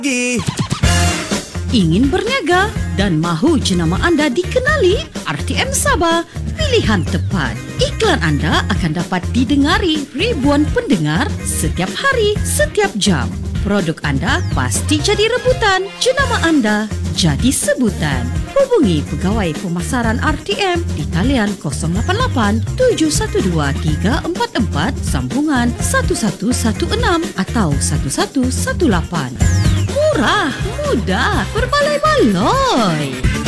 Pagi. Ingin berniaga dan mahu jenama anda dikenali? RTM Sabah, pilihan tepat. Iklan anda akan dapat didengari ribuan pendengar setiap hari, setiap jam. Produk anda pasti jadi rebutan. Jenama anda jadi sebutan. Hubungi Pegawai Pemasaran RTM di talian 088 712 344 sambungan 1116 atau 1118. Murah, mudah, berbaloi-baloi.